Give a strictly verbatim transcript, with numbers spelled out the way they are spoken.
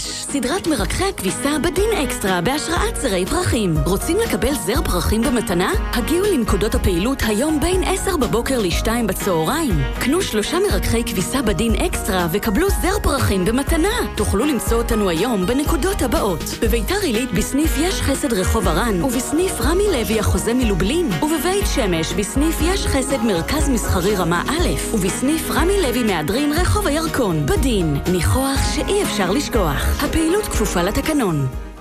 חדש, סדרת מרקחי הכביסה בדין אקסטרה בהשראת זרי פרחים. רוצים לקבל זר פרחים במתנה? הגיעו לנקודות הפעילות היום בין עשר בבוקר ל-שתיים בצהריים. קנו שלושה מרקחי כביסה בדין אקסטרה וקבלו זר פרחים במתנה. תוכלו למצוא אותנו היום בנקודות הבאות: בביתר עילית בסניף יש חסד רחוב הרן, ובסניף רמי לוי החוזה מלובלין, ובבית שמש בסניף יש חסד מרכז מסחרי רמה א', ובסניף רמי לוי מהדרין רחוב הירקון. בדין, ניחוח שאי אפשר לשכוח. הפעילות כפופה לתקנון.